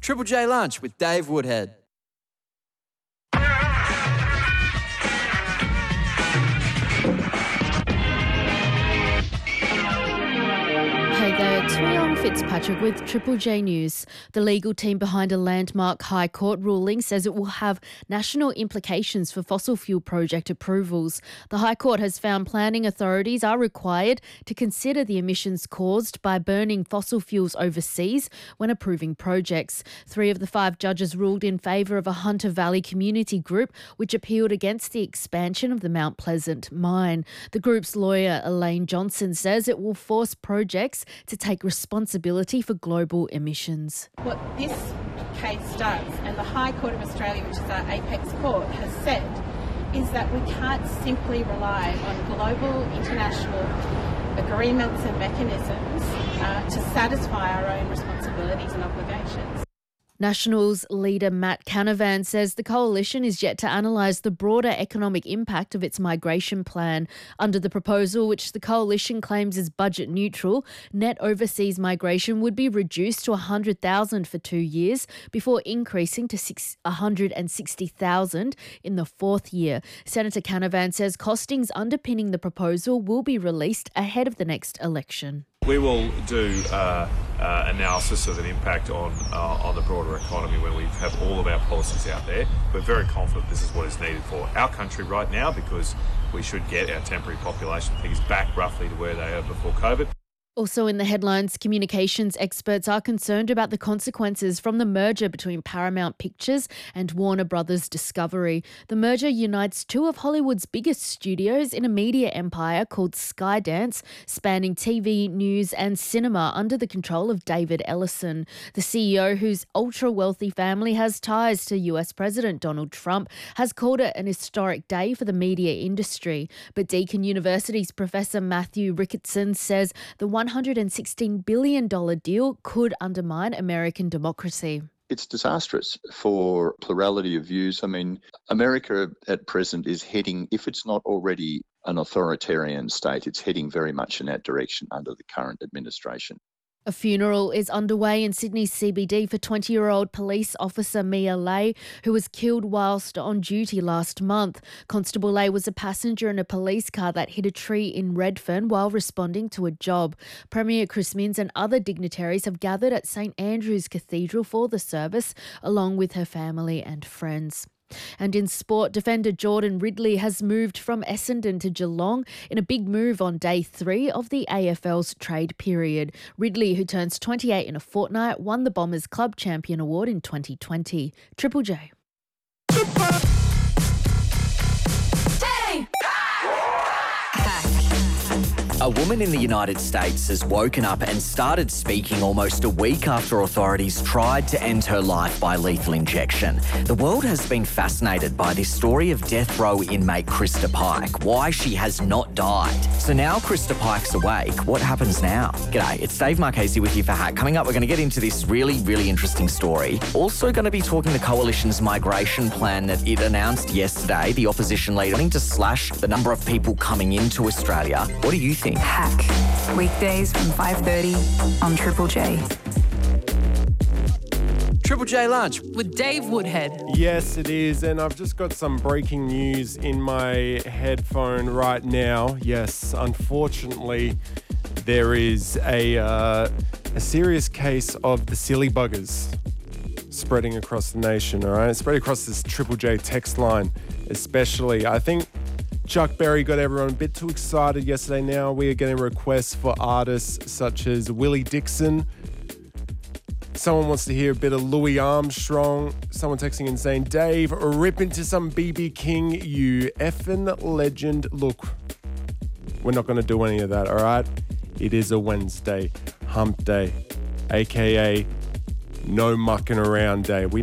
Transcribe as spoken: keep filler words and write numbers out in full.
Triple J Lunch with Dave Woodhead. Hey there, Tuyong Fitzpatrick with Triple J News. The legal team behind a landmark High Court ruling says it will have national implications for fossil fuel project approvals. The High Court has found planning authorities are required to consider the emissions caused by burning fossil fuels overseas when approving projects. Three of the five judges ruled in favour of a Hunter Valley community group which appealed against the expansion of the Mount Pleasant mine. The group's lawyer, Elaine Johnson, says it will force projects to take responsibility for global emissions. What this case does, and the High Court of Australia, which is our apex court, has said, is that we can't simply rely on global international agreements and mechanisms uh, to satisfy our own responsibilities and obligations. Nationals leader Matt Canavan says the coalition is yet to analyse the broader economic impact of its migration plan. Under the proposal, which the coalition claims is budget neutral, net overseas migration would be reduced to one hundred thousand for two years before increasing to one hundred sixty thousand in the fourth year. Senator Canavan says costings underpinning the proposal will be released ahead of the next election. We will do uh, uh, analysis of an impact on uh, on the broader economy when we have all of our policies out there. We're very confident this is what is needed for our country right now, because we should get our temporary population figures back roughly to where they were before COVID. Also in the headlines, communications experts are concerned about the consequences from the merger between Paramount Pictures and Warner Brothers Discovery. The merger unites two of Hollywood's biggest studios in a media empire called Skydance, spanning T V, news and cinema under the control of David Ellison. The C E O, whose ultra-wealthy family has ties to U S President Donald Trump, has called it an historic day for the media industry. But Deakin University's Professor Matthew Ricketson says the one hundred sixteen billion dollars deal could undermine American democracy. It's disastrous for plurality of views. I mean, America at present is heading, if it's not already an authoritarian state, it's heading very much in that direction under the current administration. A funeral is underway in Sydney's C B D for twenty-year-old police officer Mia Lay, who was killed whilst on duty last month. Constable Lay was a passenger in a police car that hit a tree in Redfern while responding to a job. Premier Chris Minns and other dignitaries have gathered at St Andrew's Cathedral for the service, along with her family and friends. And in sport, defender Jordan Ridley has moved from Essendon to Geelong in a big move on day three of the A F L's trade period. Ridley, who turns twenty-eight in a fortnight, won the Bombers Club Champion Award in twenty twenty. Triple J. A woman in the United States has woken up and started speaking almost a week after authorities tried to end her life by lethal injection. The world has been fascinated by this story of death row inmate Krista Pike, why she has not died. So now Krista Pike's awake. What happens now? G'day, it's Dave Marchese with you for Hack. Coming up, we're going to get into this really, really interesting story. Also going to be talking the coalition's migration plan that it announced yesterday. The opposition leader wanting to slash the number of people coming into Australia. What do you think? Hack. Weekdays from five thirty on Triple J. Triple J Lunch with Dave Woodhead. Yes, it is. And I've just got some breaking news in my headphone right now. Yes, unfortunately, there is a, uh, a serious case of the silly buggers spreading across the nation, all right? Spread across this Triple J text line, especially. I think Chuck Berry got everyone a bit too excited yesterday. Now we are getting requests for artists such as Willie Dixon. Someone wants to hear a bit of Louis Armstrong. Someone texting and saying, Dave, rip into some B B King, you effing legend. Look, we're not going to do any of that, all right? It is a Wednesday, hump day, a k a no mucking around day. We